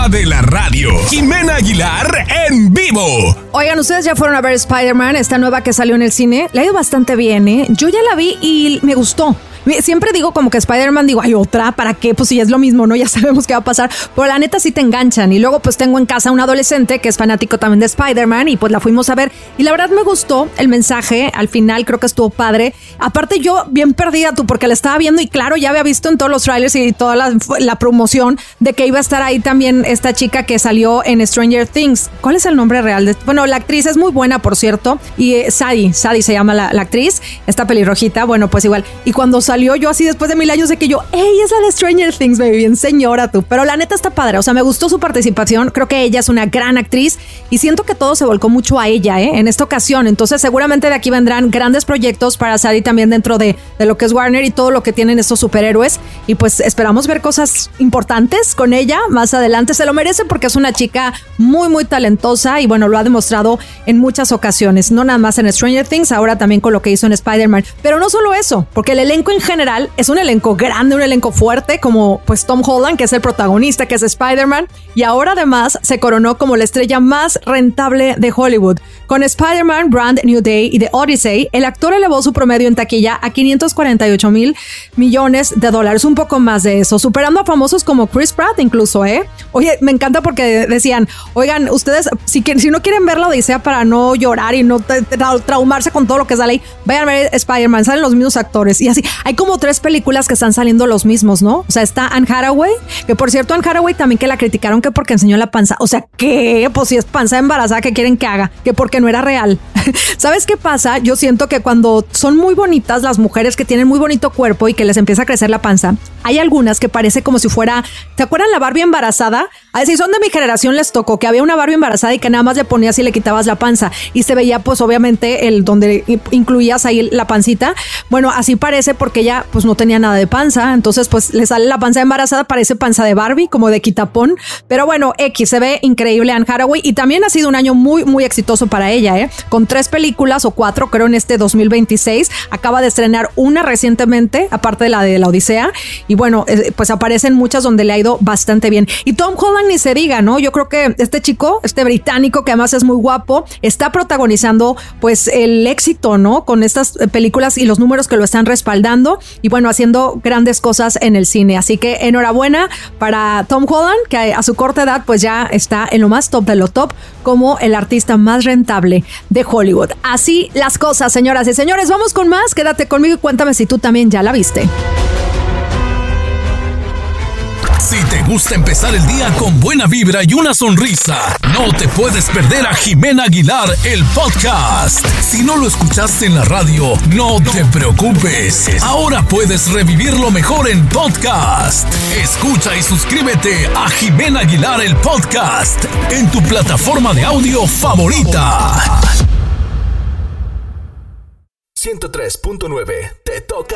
reina de la radio, Jimena Aguilar en vivo. Oigan, ¿ustedes ya fueron a ver Spider-Man, esta nueva que salió en el cine? Le ha ido bastante bien, ¿eh? Yo ya la vi y me gustó. Siempre digo como que Spider-Man, digo, ay, otra, ¿para qué? Pues si es lo mismo, ¿no? Ya sabemos qué va a pasar. Pero la neta sí te enganchan. Y luego pues tengo en casa un adolescente que es fanático también de Spider-Man y pues la fuimos a ver. Y la verdad me gustó el mensaje. Al final creo que estuvo padre. Aparte yo bien perdida porque la estaba viendo y claro, ya había visto en todos los trailers y toda la promoción de que iba a estar ahí también esta chica que salió en Stranger Things. ¿Cuál es el nombre real? Bueno, la actriz es muy buena, por cierto. Y Sadie se llama la actriz. Esta pelirrojita, bueno, pues igual. Y cuando salió yo así después de 1000 años de que yo, ¡ey, es la de Stranger Things, baby! Bien señora tú. Pero la neta está padre, o sea, me gustó su participación. Creo que ella es una gran actriz y siento que todo se volcó mucho a ella, en esta ocasión. Entonces seguramente de aquí vendrán grandes proyectos para Sadie también dentro de lo que es Warner y todo lo que tienen estos superhéroes. Y pues esperamos ver cosas importantes con ella más adelante. Se lo merece porque es una chica muy, muy talentosa y bueno, lo ha demostrado en muchas ocasiones. No nada más en Stranger Things, ahora también con lo que hizo en Spider-Man. Pero no solo eso, porque el elenco en general es un elenco grande, un elenco fuerte, como pues Tom Holland, que es el protagonista, que es Spider-Man, y ahora además se coronó como la estrella más rentable de Hollywood. Con Spider-Man, Brand New Day y The Odyssey, el actor elevó su promedio en taquilla a $548 millones, un poco más de eso, superando a famosos como Chris Pratt incluso, Oye, me encanta porque decían, oigan, ustedes, si no quieren ver la Odisea para no llorar y no traumarse con todo lo que sale ahí, vayan a ver Spider-Man, salen los mismos actores, y así, hay como 3 películas que están saliendo los mismos, ¿no? O sea, está Anne Hathaway, que por cierto Anne Hathaway también que la criticaron que porque enseñó la panza, o sea, ¿qué? Pues si es panza embarazada, ¿qué quieren que haga? Que porque no era real. ¿Sabes qué pasa? Yo siento que cuando son muy bonitas las mujeres que tienen muy bonito cuerpo y que les empieza a crecer la panza, hay algunas que parece como si fuera, ¿te acuerdan la Barbie embarazada? A ver, si son de mi generación les tocó que había una Barbie embarazada y que nada más le ponías y le quitabas la panza y se veía pues obviamente el donde incluías ahí la pancita. Bueno, así parece porque ella pues no tenía nada de panza, entonces pues le sale la panza embarazada, parece panza de Barbie, como de quitapón, pero bueno, se ve increíble Anne Hathaway y también ha sido un año muy, muy exitoso para ella, con 3 películas o 4, creo en este 2026, acaba de estrenar una recientemente, aparte de la Odisea, y bueno, pues aparecen muchas donde le ha ido bastante bien. Y Tom Holland ni se diga, ¿no? Yo creo que este chico, este británico, que además es muy guapo, está protagonizando pues el éxito, ¿no? Con estas películas y los números que lo están respaldando y bueno, haciendo grandes cosas en el cine. Así que enhorabuena para Tom Holland, que a su corta edad pues ya está en lo más top de lo top como el artista más rentable de Hollywood. Así las cosas, señoras y señores. Vamos con más. Quédate conmigo y cuéntame si tú también ya la viste. Si te gusta empezar el día con buena vibra y una sonrisa, no te puedes perder a Jimena Aguilar, el podcast. Si no lo escuchaste en la radio, no te preocupes. Ahora puedes revivirlo mejor en podcast. Escucha y suscríbete a Jimena Aguilar, el podcast, en tu plataforma de audio favorita. 103.9, te toca